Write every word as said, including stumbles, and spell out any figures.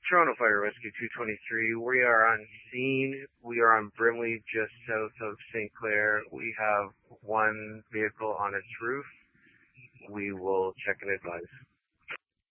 Toronto Fire Rescue two twenty-three. We are on scene. We are on Brimley, just south of Saint Clair. We have one vehicle on its roof. We will check and advise.